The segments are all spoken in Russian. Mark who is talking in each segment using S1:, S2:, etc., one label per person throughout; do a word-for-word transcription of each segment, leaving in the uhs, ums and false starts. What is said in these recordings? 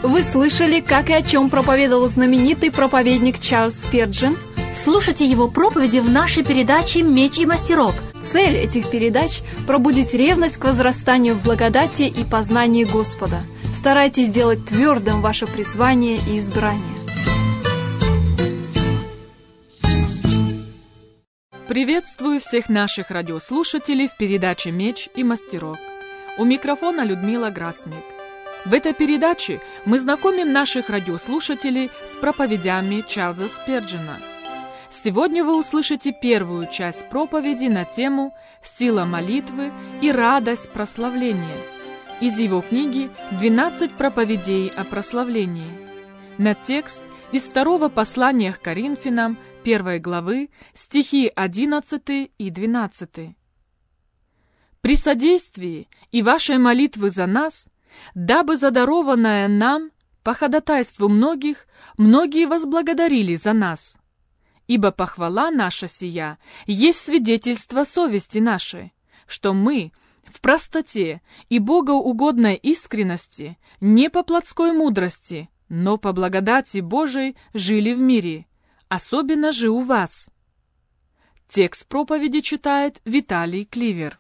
S1: Вы слышали, как и о чем проповедовал знаменитый проповедник Чарльз Спирджин?
S2: Слушайте его проповеди в нашей передаче «Меч и мастерок».
S1: Цель этих передач – пробудить ревность к возрастанию в благодати и познании Господа. Старайтесь сделать твердым ваше призвание и избрание.
S3: Приветствую всех наших радиослушателей в передаче «Меч и мастерок». У микрофона Людмила Грасмик. В этой передаче мы знакомим наших радиослушателей с проповедями Чарльза Спирджина. Сегодня вы услышите первую часть проповеди на тему «Сила молитвы и радость прославления» из его книги «двенадцать проповедей о прославлении». На текст из второго послания к Коринфянам, первой главы, стихи одиннадцатый и двенадцатый. «При содействии и вашей молитвы за нас, дабы задарованное нам по ходатайству многих, многие возблагодарили за нас. Ибо похвала наша сия есть свидетельство совести нашей, что мы в простоте и богоугодной искренности, не по плотской мудрости, но по благодати Божией жили в мире, особенно же у вас». Текст проповеди читает Виталий Кливер.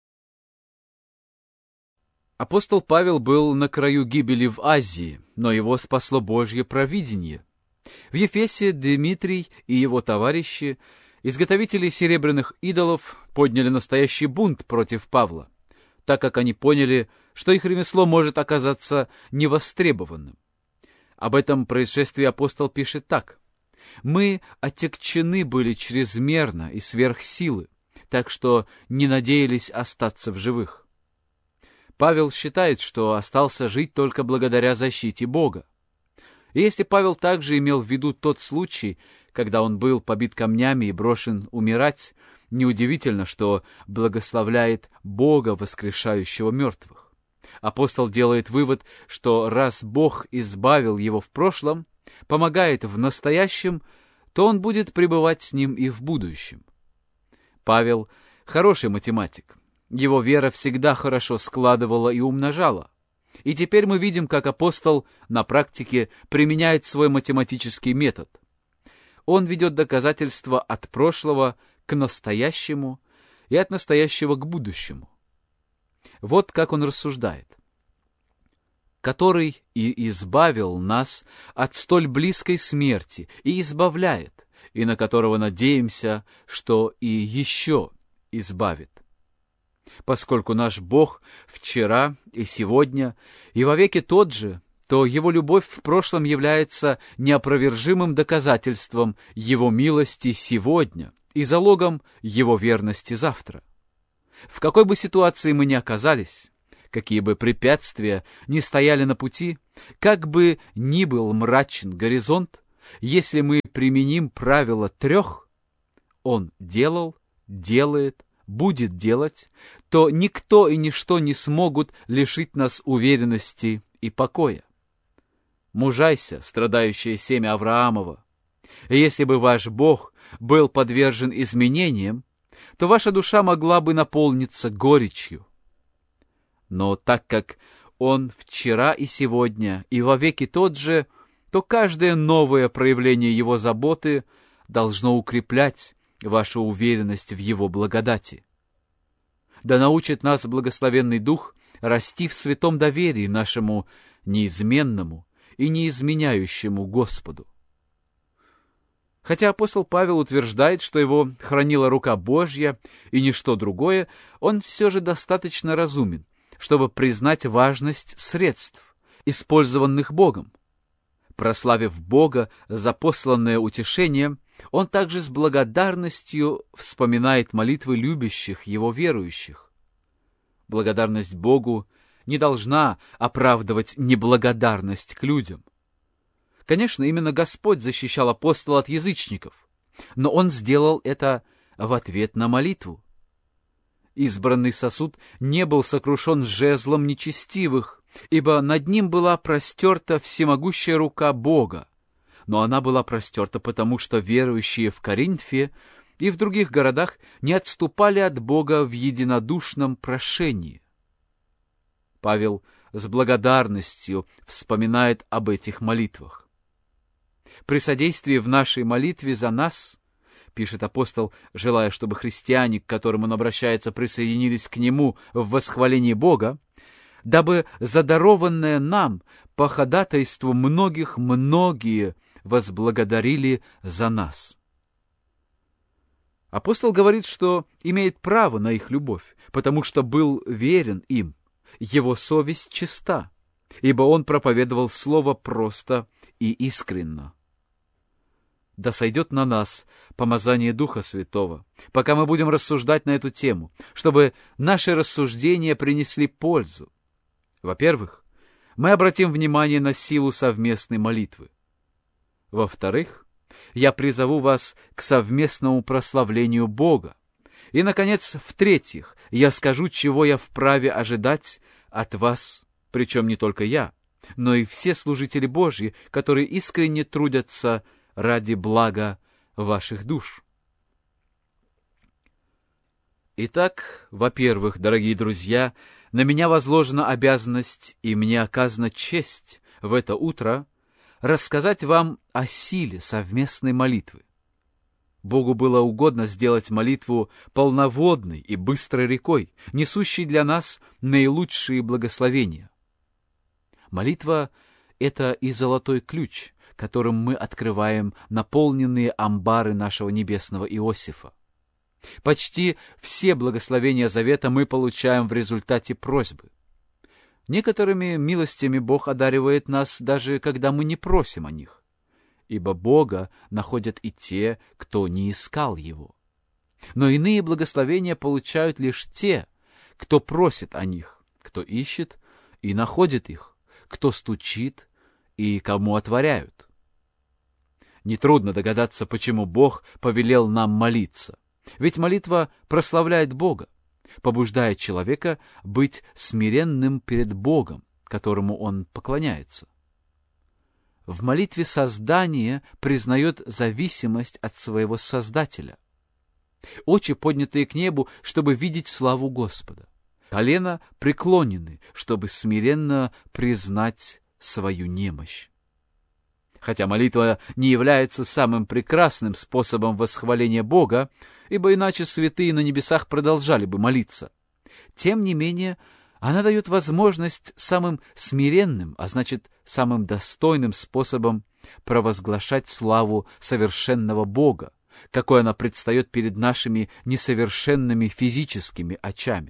S4: Апостол Павел был на краю гибели в Азии, но его спасло Божье провидение. В Ефесе Дмитрий и его товарищи, изготовители серебряных идолов, подняли настоящий бунт против Павла, так как они поняли, что их ремесло может оказаться невостребованным. Об этом происшествии апостол пишет так: «Мы отягчены были чрезмерно и сверх силы, так что не надеялись остаться в живых». Павел считает, что остался жить только благодаря защите Бога. И если Павел также имел в виду тот случай, когда он был побит камнями и брошен умирать, неудивительно, что благословляет Бога, воскрешающего мертвых. Апостол делает вывод, что раз Бог избавил его в прошлом, помогает в настоящем, то он будет пребывать с ним и в будущем. Павел — хороший математик. Его вера всегда хорошо складывала и умножала. И теперь мы видим, как апостол на практике применяет свой математический метод. Он ведет доказательства от прошлого к настоящему и от настоящего к будущему. Вот как он рассуждает: «Который и избавил нас от столь близкой смерти и избавляет, и на которого надеемся, что и еще избавит. Поскольку наш Бог вчера и сегодня и вовеки тот же, то Его любовь в прошлом является неопровержимым доказательством Его милости сегодня и залогом Его верности завтра. В какой бы ситуации мы ни оказались, какие бы препятствия ни стояли на пути, как бы ни был мрачен горизонт, если мы применим правило трех: Он делал, делает, будет делать, то никто и ничто не смогут лишить нас уверенности и покоя. Мужайся, страдающее семя Авраамова. Если бы ваш Бог был подвержен изменениям, то ваша душа могла бы наполниться горечью. Но так как Он вчера и сегодня и вовеки тот же, то каждое новое проявление Его заботы должно укреплять вашу уверенность в Его благодати. Да научит нас благословенный Дух расти в святом доверии нашему неизменному и неизменяющему Господу». Хотя апостол Павел утверждает, что его хранила рука Божья и ничто другое, он все же достаточно разумен, чтобы признать важность средств, использованных Богом. Прославив Бога за посланное утешение, он также с благодарностью вспоминает молитвы любящих Его верующих. Благодарность Богу не должна оправдывать неблагодарность к людям. Конечно, именно Господь защищал апостола от язычников, но Он сделал это в ответ на молитву. Избранный сосуд не был сокрушен жезлом нечестивых, ибо над ним была простерта всемогущая рука Бога, но она была простерта потому, что верующие в Коринфе и в других городах не отступали от Бога в единодушном прошении. Павел с благодарностью вспоминает об этих молитвах. При содействии в нашей молитве за нас, пишет апостол, желая, чтобы христиане, к которым он обращается, присоединились к нему в восхвалении Бога, дабы задарованное нам по ходатайству многих многие возблагодарили за нас. Апостол говорит, что имеет право на их любовь, потому что был верен им, его совесть чиста, ибо он проповедовал слово просто и искренно. Да сойдет на нас помазание Духа Святого, пока мы будем рассуждать на эту тему, чтобы наши рассуждения принесли пользу. Во-первых, мы обратим внимание на силу совместной молитвы. Во-вторых, я призову вас к совместному прославлению Бога. И, наконец, в-третьих, я скажу, чего я вправе ожидать от вас, причем не только я, но и все служители Божьи, которые искренне трудятся ради блага ваших душ. Итак, во-первых, дорогие друзья, на меня возложена обязанность, и мне оказана честь в это утро рассказать вам о силе совместной молитвы. Богу было угодно сделать молитву полноводной и быстрой рекой, несущей для нас наилучшие благословения. Молитва — это и золотой ключ, которым мы открываем наполненные амбары нашего небесного Иосифа. Почти все благословения Завета мы получаем в результате просьбы. Некоторыми милостями Бог одаривает нас, даже когда мы не просим о них, ибо Бога находят и те, кто не искал Его. Но иные благословения получают лишь те, кто просит о них, кто ищет и находит их, кто стучит и кому отворяют. Нетрудно догадаться, почему Бог повелел нам молиться. Ведь молитва прославляет Бога, побуждая человека быть смиренным перед Богом, которому он поклоняется. В молитве создание признает зависимость от своего Создателя. Очи поднятые к небу, чтобы видеть славу Господа. Колена преклонены, чтобы смиренно признать свою немощь. Хотя молитва не является самым прекрасным способом восхваления Бога, ибо иначе святые на небесах продолжали бы молиться, тем не менее она дает возможность самым смиренным, а значит, самым достойным способом провозглашать славу совершенного Бога, какой она предстает перед нашими несовершенными физическими очами.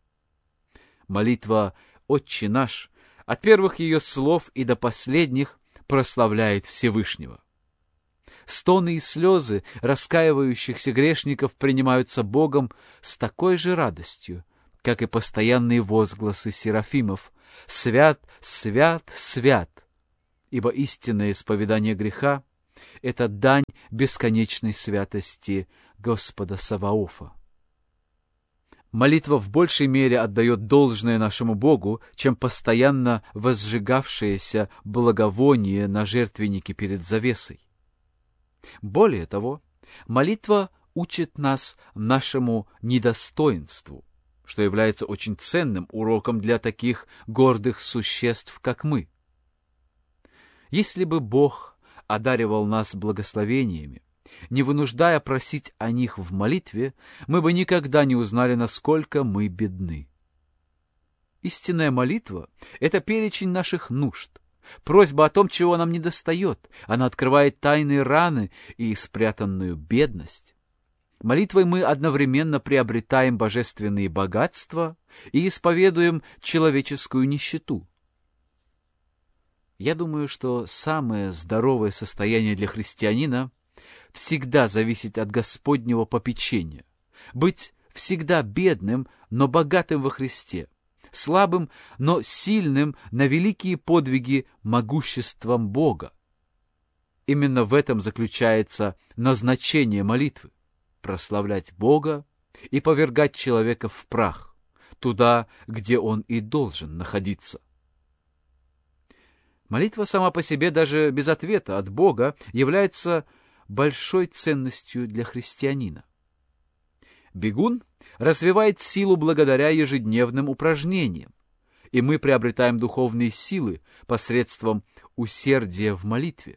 S4: Молитва «Отче наш» от первых ее слов и до последних прославляет Всевышнего. Стоны и слезы раскаивающихся грешников принимаются Богом с такой же радостью, как и постоянные возгласы серафимов «Свят, свят, свят», ибо истинное исповедание греха — это дань бесконечной святости Господа Саваофа. Молитва в большей мере отдает должное нашему Богу, чем постоянно возжигавшееся благовоние на жертвеннике перед завесой. Более того, молитва учит нас нашему недостоинству, что является очень ценным уроком для таких гордых существ, как мы. Если бы Бог одаривал нас благословениями, не вынуждая просить о них в молитве, мы бы никогда не узнали, насколько мы бедны. Истинная молитва — это перечень наших нужд, просьба о том, чего нам недостает. Она открывает тайные раны и спрятанную бедность. Молитвой мы одновременно приобретаем божественные богатства и исповедуем человеческую нищету. Я думаю, что самое здоровое состояние для христианина всегда зависеть от Господнего попечения, быть всегда бедным, но богатым во Христе, слабым, но сильным на великие подвиги могуществом Бога. Именно в этом заключается назначение молитвы — прославлять Бога и повергать человека в прах, туда, где он и должен находиться. Молитва сама по себе, даже без ответа от Бога, является большой ценностью для христианина. Бегун развивает силу благодаря ежедневным упражнениям, и мы приобретаем духовные силы посредством усердия в молитве.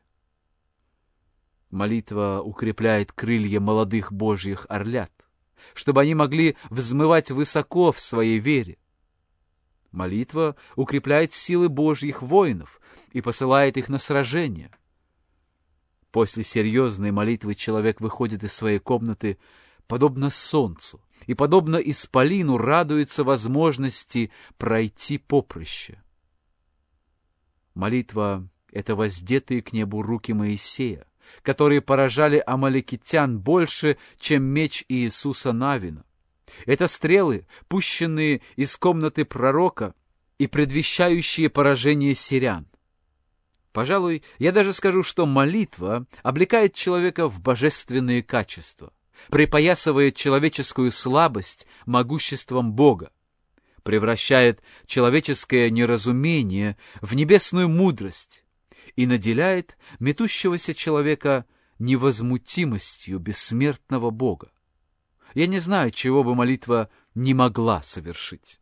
S4: Молитва укрепляет крылья молодых божьих орлят, чтобы они могли взмывать высоко в своей вере. Молитва укрепляет силы божьих воинов и посылает их на сражения. После серьезной молитвы человек выходит из своей комнаты подобно солнцу и, подобно исполину, радуется возможности пройти поприще. Молитва — это воздетые к небу руки Моисея, которые поражали амалекитян больше, чем меч Иисуса Навина. Это стрелы, пущенные из комнаты пророка и предвещающие поражение сирян. Пожалуй, я даже скажу, что молитва облекает человека в божественные качества, припоясывает человеческую слабость могуществом Бога, превращает человеческое неразумение в небесную мудрость и наделяет метущегося человека невозмутимостью бессмертного Бога. Я не знаю, чего бы молитва не могла совершить.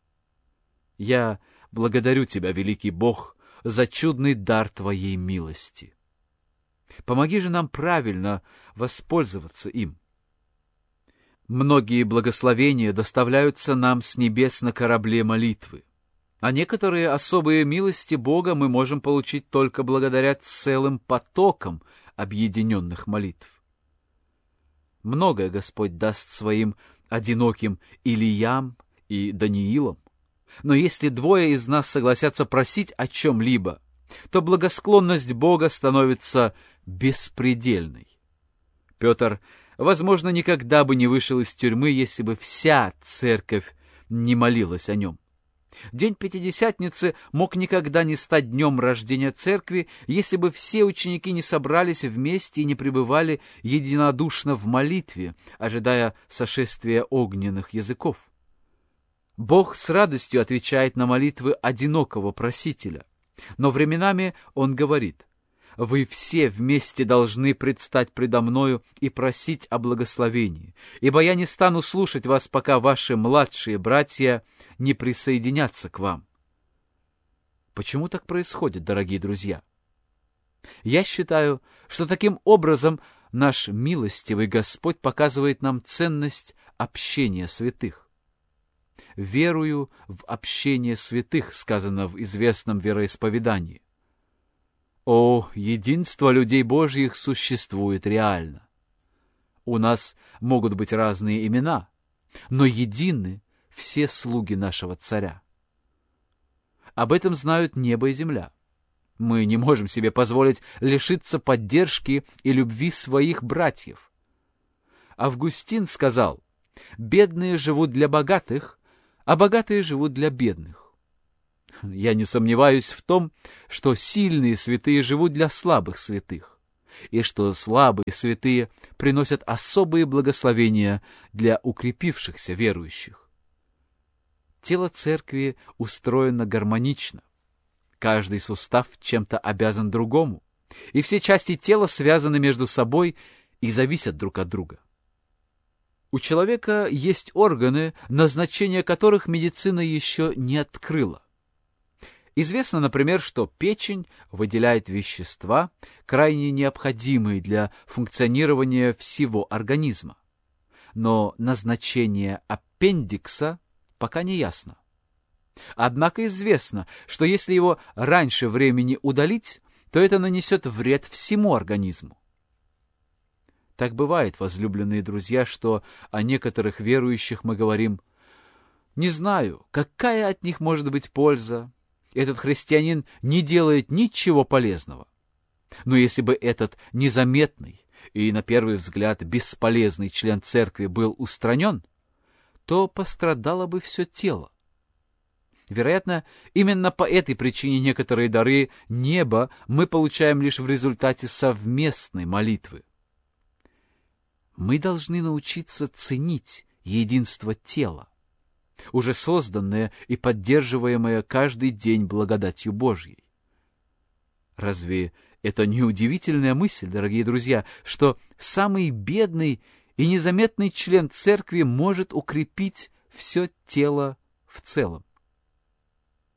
S4: Я благодарю Тебя, великий Бог, за чудный дар Твоей милости. Помоги же нам правильно воспользоваться им. Многие благословения доставляются нам с небес на корабле молитвы, а некоторые особые милости Бога мы можем получить только благодаря целым потокам объединенных молитв. Многое Господь даст своим одиноким Илиям и Даниилам, но если двое из нас согласятся просить о чем-либо, то благосклонность Бога становится беспредельной. Петр, возможно, никогда бы не вышел из тюрьмы, если бы вся церковь не молилась о нем. День Пятидесятницы мог никогда не стать днем рождения церкви, если бы все ученики не собрались вместе и не пребывали единодушно в молитве, ожидая сошествия огненных языков. Бог с радостью отвечает на молитвы одинокого просителя, но временами Он говорит: «Вы все вместе должны предстать предо Мною и просить о благословении, ибо я не стану слушать вас, пока ваши младшие братья не присоединятся к вам». Почему так происходит, дорогие друзья? Я считаю, что таким образом наш милостивый Господь показывает нам ценность общения святых. «Верую в общение святых», сказано в известном вероисповедании. О, единство людей Божьих существует реально. У нас могут быть разные имена, но едины все слуги нашего Царя. Об этом знают небо и земля. Мы не можем себе позволить лишиться поддержки и любви своих братьев. Августин сказал: «Бедные живут для богатых, а богатые живут для бедных». Я не сомневаюсь в том, что сильные святые живут для слабых святых, и что слабые святые приносят особые благословения для укрепившихся верующих. Тело церкви устроено гармонично. Каждый сустав чем-то обязан другому, и все части тела связаны между собой и зависят друг от друга. У человека есть органы, назначение которых медицина еще не открыла. Известно, например, что печень выделяет вещества, крайне необходимые для функционирования всего организма. Но назначение аппендикса пока не ясно. Однако известно, что если его раньше времени удалить, то это нанесет вред всему организму. Так бывает, возлюбленные друзья, что о некоторых верующих мы говорим: «Не знаю, какая от них может быть польза. Этот христианин не делает ничего полезного». Но если бы этот незаметный и, на первый взгляд, бесполезный член церкви был устранен, то пострадало бы все тело. Вероятно, именно по этой причине некоторые дары неба мы получаем лишь в результате совместной молитвы. Мы должны научиться ценить единство тела, уже созданное и поддерживаемое каждый день благодатью Божьей. Разве это не удивительная мысль, дорогие друзья, что самый бедный и незаметный член церкви может укрепить все тело в целом?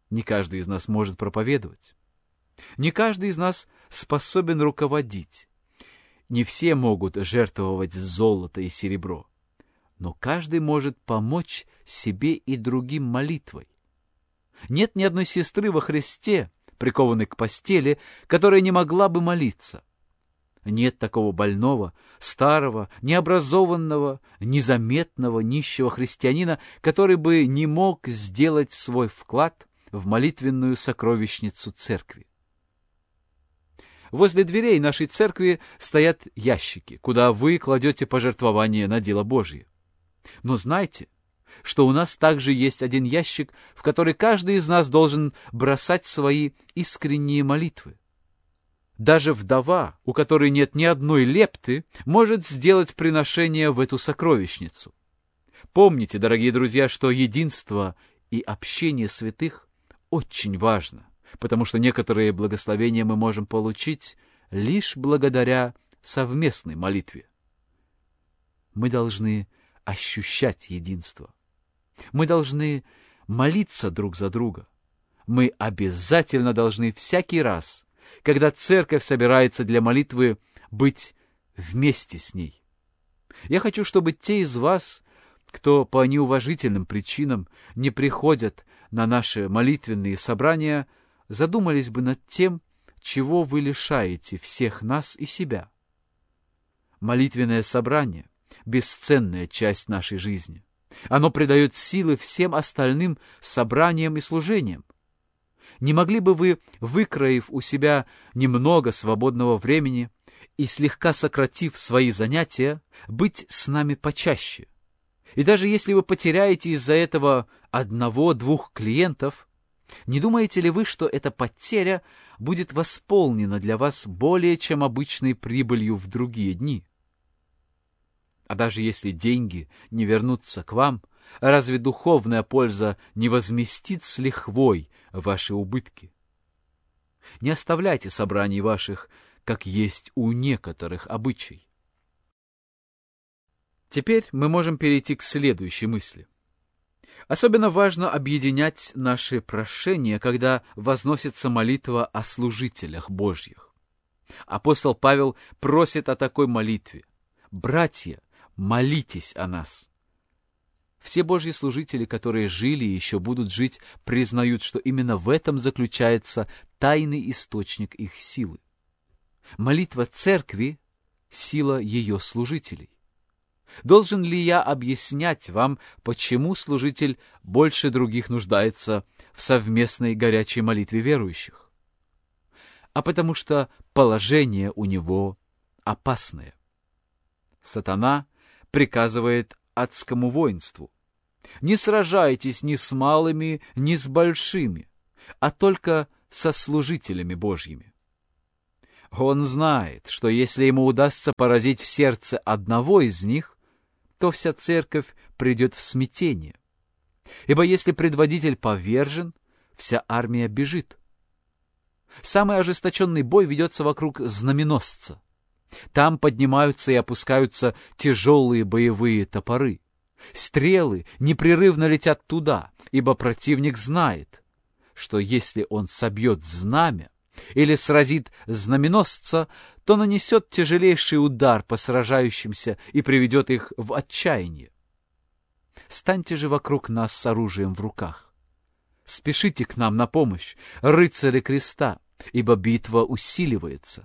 S4: Не каждый из нас может проповедовать. Не каждый из нас способен руководить. Не все могут жертвовать золото и серебро. Но каждый может помочь себе и другим молитвой. Нет ни одной сестры во Христе, прикованной к постели, которая не могла бы молиться. Нет такого больного, старого, необразованного, незаметного, нищего христианина, который бы не мог сделать свой вклад в молитвенную сокровищницу церкви. Возле дверей нашей церкви стоят ящики, куда вы кладете пожертвования на дело Божье. Но знайте, что у нас также есть один ящик, в который каждый из нас должен бросать свои искренние молитвы. Даже вдова, у которой нет ни одной лепты, может сделать приношение в эту сокровищницу. Помните, дорогие друзья, что единство и общение святых очень важно, потому что некоторые благословения мы можем получить лишь благодаря совместной молитве. Мы должны ощущать единство. Мы должны молиться друг за друга. Мы обязательно должны всякий раз, когда церковь собирается для молитвы, быть вместе с ней. Я хочу, чтобы те из вас, кто по неуважительным причинам не приходят на наши молитвенные собрания, задумались бы над тем, чего вы лишаете всех нас и себя. Молитвенное собрание — бесценная часть нашей жизни. Оно придает силы всем остальным собраниям и служениям. Не могли бы вы, выкроив у себя немного свободного времени и слегка сократив свои занятия, быть с нами почаще? И даже если вы потеряете из-за этого одного-двух клиентов, не думаете ли вы, что эта потеря будет восполнена для вас более чем обычной прибылью в другие дни? А даже если деньги не вернутся к вам, разве духовная польза не возместит с лихвой ваши убытки? Не оставляйте собраний ваших, как есть у некоторых обычай. Теперь мы можем перейти к следующей мысли. Особенно важно объединять наши прошения, когда возносится молитва о служителях Божьих. Апостол Павел просит о такой молитве: «Братья, молитесь о нас». Все Божьи служители, которые жили и еще будут жить, признают, что именно в этом заключается тайный источник их силы. Молитва церкви — сила ее служителей. Должен ли я объяснять вам, почему служитель больше других нуждается в совместной горячей молитве верующих? А потому что положение у него опасное. Сатана приказывает адскому воинству: не сражайтесь ни с малыми, ни с большими, а только со служителями Божьими. Он знает, что если ему удастся поразить в сердце одного из них, то вся церковь придет в смятение. Ибо если предводитель повержен, вся армия бежит. Самый ожесточенный бой ведется вокруг знаменосца. Там поднимаются и опускаются тяжелые боевые топоры. Стрелы непрерывно летят туда, ибо противник знает, что если он собьет знамя или сразит знаменосца, то нанесет тяжелейший удар по сражающимся и приведет их в отчаяние. Станьте же вокруг нас с оружием в руках. Спешите к нам на помощь, рыцари креста, ибо битва усиливается.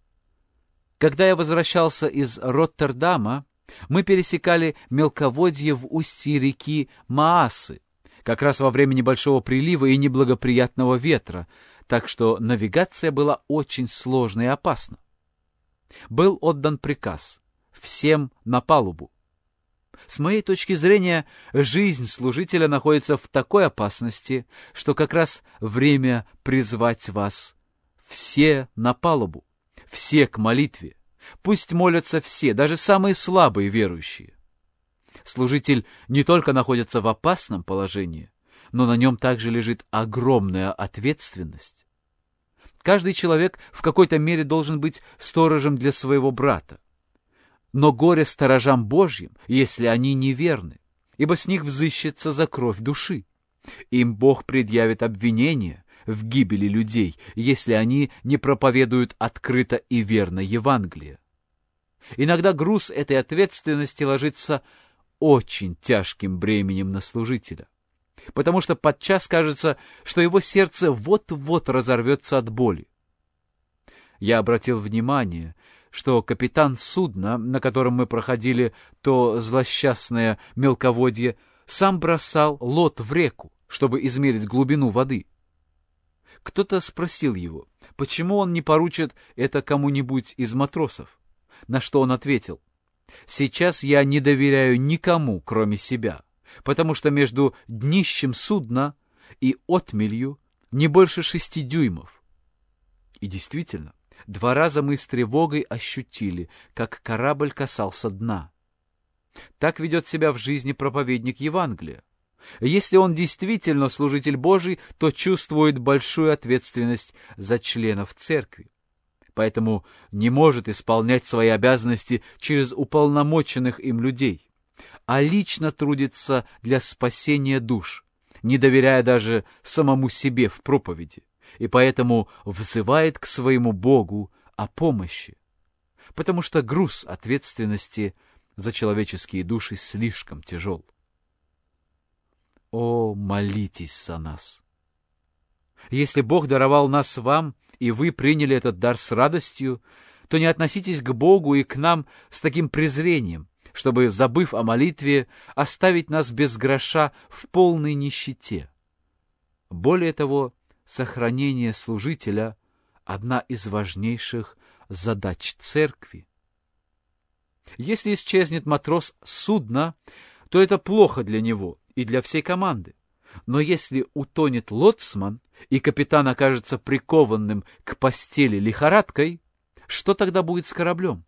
S4: Когда я возвращался из Роттердама, мы пересекали мелководье в устье реки Маасы, как раз во время небольшого прилива и неблагоприятного ветра, так что навигация была очень сложной и опасна. Был отдан приказ всем на палубу. С моей точки зрения, жизнь служителя находится в такой опасности, что как раз время призвать вас все на палубу, все к молитве. Пусть молятся все, даже самые слабые верующие. Служитель не только находится в опасном положении, но на нем также лежит огромная ответственность. Каждый человек в какой-то мере должен быть сторожем для своего брата. Но горе сторожам Божьим, если они неверны, ибо с них взыщется за кровь души. Им Бог предъявит обвинение в гибели людей, если они не проповедуют открыто и верно Евангелие. Иногда груз этой ответственности ложится очень тяжким бременем на служителя, потому что подчас кажется, что его сердце вот-вот разорвется от боли. Я обратил внимание, что капитан судна, на котором мы проходили то злосчастное мелководье, сам бросал лот в реку, чтобы измерить глубину воды. Кто-то спросил его, почему он не поручит это кому-нибудь из матросов, на что он ответил: «Сейчас я не доверяю никому, кроме себя, потому что между днищем судна и отмелью не больше шести дюймов». И действительно, два раза мы с тревогой ощутили, как корабль касался дна. Так ведет себя в жизни проповедник Евангелия. Если он действительно служитель Божий, то чувствует большую ответственность за членов церкви. Поэтому не может исполнять свои обязанности через уполномоченных им людей, а лично трудится для спасения душ, не доверяя даже самому себе в проповеди, и поэтому взывает к своему Богу о помощи, потому что груз ответственности за человеческие души слишком тяжел. О, молитесь за нас! Если Бог даровал нас вам, и вы приняли этот дар с радостью, то не относитесь к Богу и к нам с таким презрением, чтобы, забыв о молитве, оставить нас без гроша в полной нищете. Более того, сохранение служителя — одна из важнейших задач церкви. Если исчезнет матрос судна, то это плохо для него и для всей команды. Но если утонет лоцман, и капитан окажется прикованным к постели лихорадкой, что тогда будет с кораблем?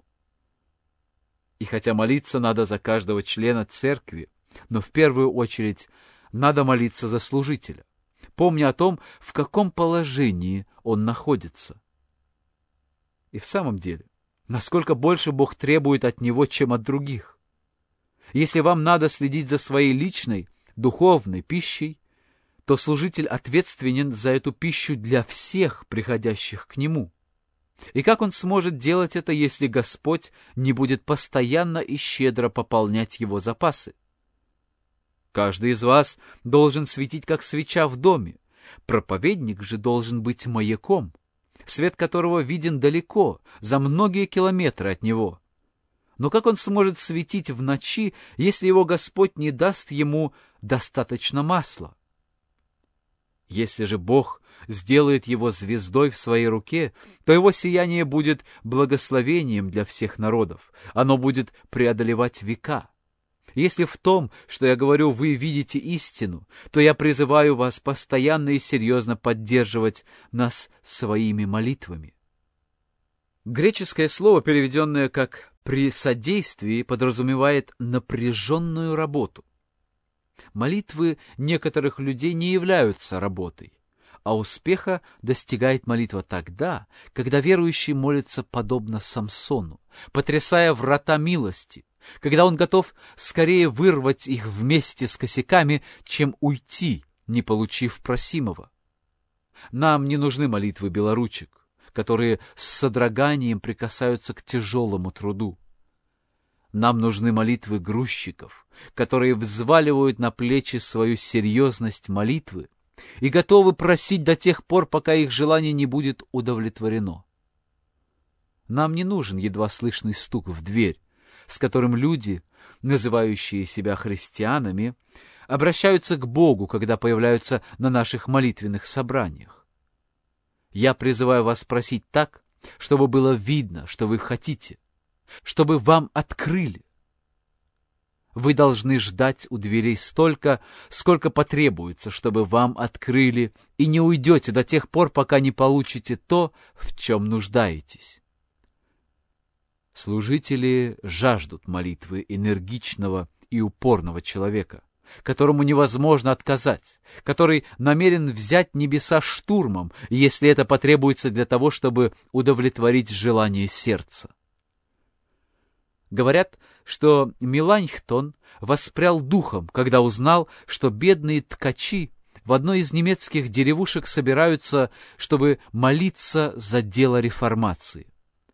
S4: И хотя молиться надо за каждого члена церкви, но в первую очередь надо молиться за служителя, помня о том, в каком положении он находится. И в самом деле, насколько больше Бог требует от него, чем от других. Если вам надо следить за своей личной, духовной пищей, то служитель ответственен за эту пищу для всех приходящих к нему. И как он сможет делать это, если Господь не будет постоянно и щедро пополнять его запасы? Каждый из вас должен светить, как свеча в доме. Проповедник же должен быть маяком, свет которого виден далеко, за многие километры от него. Но как он сможет светить в ночи, если его Господь не даст ему достаточно масла? Если же Бог сделает его звездой в своей руке, то его сияние будет благословением для всех народов. Оно будет преодолевать века. Если в том, что я говорю, вы видите истину, то я призываю вас постоянно и серьезно поддерживать нас своими молитвами. Греческое слово, переведенное как «при содействии», подразумевает напряженную работу. Молитвы некоторых людей не являются работой, а успеха достигает молитва тогда, когда верующий молится подобно Самсону, потрясая врата милости, когда он готов скорее вырвать их вместе с косяками, чем уйти, не получив просимого. Нам не нужны молитвы белоручек, которые с содроганием прикасаются к тяжелому труду. Нам нужны молитвы грузчиков, которые взваливают на плечи свою серьезность молитвы и готовы просить до тех пор, пока их желание не будет удовлетворено. Нам не нужен едва слышный стук в дверь, с которым люди, называющие себя христианами, обращаются к Богу, когда появляются на наших молитвенных собраниях. Я призываю вас просить так, чтобы было видно, что вы хотите, чтобы вам открыли. Вы должны ждать у дверей столько, сколько потребуется, чтобы вам открыли, и не уйдете до тех пор, пока не получите то, в чем нуждаетесь. Служители жаждут молитвы энергичного и упорного человека, которому невозможно отказать, который намерен взять небеса штурмом, если это потребуется для того, чтобы удовлетворить желание сердца. Говорят, что Меланхтон воспрял духом, когда узнал, что бедные ткачи в одной из немецких деревушек собираются, чтобы молиться за дело реформации.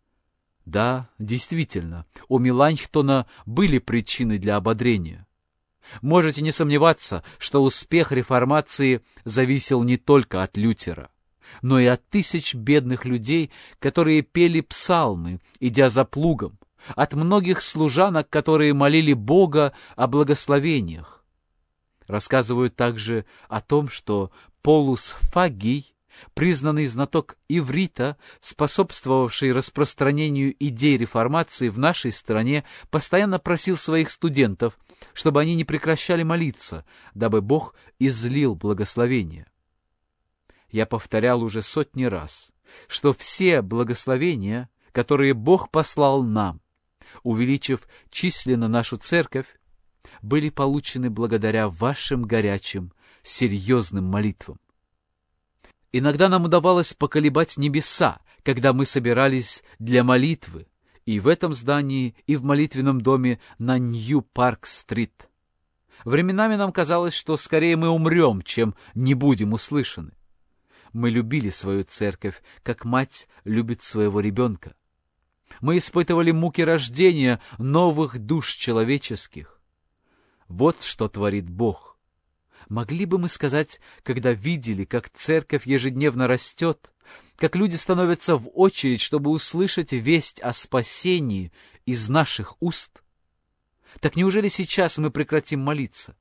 S4: Да, действительно, у Меланхтона были причины для ободрения. Можете не сомневаться, что успех реформации зависел не только от Лютера, но и от тысяч бедных людей, которые пели псалмы, идя за плугом, от многих служанок, которые молили Бога о благословениях. Рассказывают также о том, что Полус Фагий, признанный знаток иврита, способствовавший распространению идей реформации в нашей стране, постоянно просил своих студентов, чтобы они не прекращали молиться, дабы Бог излил благословение. Я повторял уже сотни раз, что все благословения, которые Бог послал нам, увеличив численно нашу церковь, были получены благодаря вашим горячим, серьезным молитвам. Иногда нам удавалось поколебать небеса, когда мы собирались для молитвы, и в этом здании, и в молитвенном доме на Нью-Парк-стрит. Временами нам казалось, что скорее мы умрем, чем не будем услышаны. Мы любили свою церковь, как мать любит своего ребенка. Мы испытывали муки рождения новых душ человеческих. Вот что творит Бог. Могли бы мы сказать, когда видели, как церковь ежедневно растет, как люди становятся в очередь, чтобы услышать весть о спасении из наших уст? Так неужели сейчас мы прекратим молиться?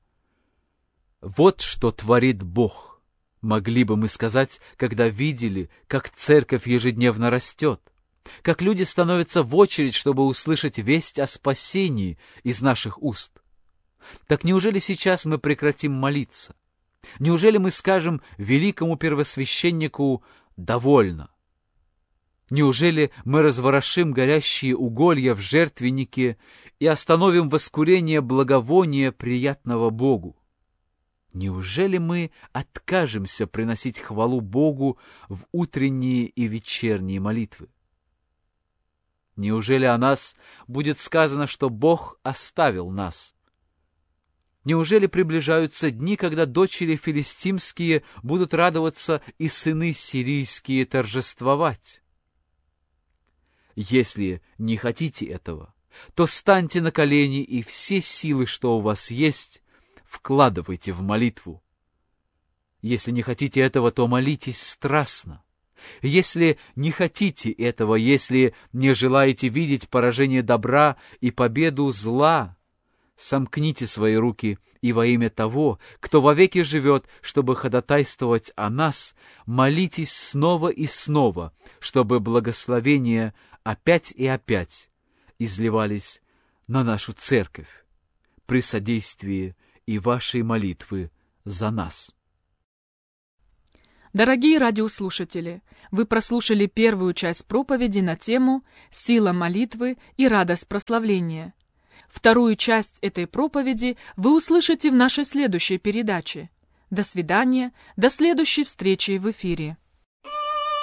S4: Вот что творит Бог. Могли бы мы сказать, когда видели, как церковь ежедневно растет, как люди становятся в очередь, чтобы услышать весть о спасении из наших уст? Так неужели сейчас мы прекратим молиться? Неужели мы скажем великому первосвященнику «довольно»? Неужели мы разворошим горящие уголья в жертвеннике и остановим воскурение благовония, приятного Богу? Неужели мы откажемся приносить хвалу Богу в утренние и вечерние молитвы? Неужели о нас будет сказано, что Бог оставил нас? Неужели приближаются дни, когда дочери филистимские будут радоваться и сыны сирийские торжествовать? Если не хотите этого, то станьте на колени и все силы, что у вас есть, вкладывайте в молитву. Если не хотите этого, то молитесь страстно. Если не хотите этого, если не желаете видеть поражение добра и победу зла, сомкните свои руки и во имя того, кто вовеки живет, чтобы ходатайствовать о нас, молитесь снова и снова, чтобы благословения опять и опять изливались на нашу церковь при содействии и вашей молитвы за нас.
S3: Дорогие радиослушатели, вы прослушали первую часть проповеди на тему «Сила молитвы и радость прославления». Вторую часть этой проповеди вы услышите в нашей следующей передаче. До свидания, до следующей встречи в эфире.